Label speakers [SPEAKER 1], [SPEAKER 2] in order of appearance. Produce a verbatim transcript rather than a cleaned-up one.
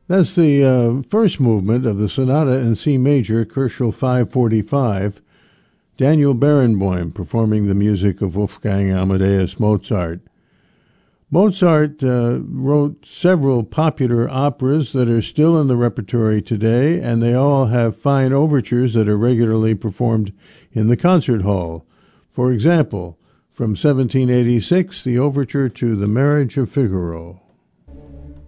[SPEAKER 1] That's the uh, first movement of the Sonata in C major, Kochel five forty-five. Daniel Barenboim performing the music of Wolfgang Amadeus Mozart. Mozart uh, wrote several popular operas that are still in the repertory today, and they all have fine overtures that are regularly performed in the concert hall. For example, from seventeen eighty-six, the overture to The Marriage of Figaro.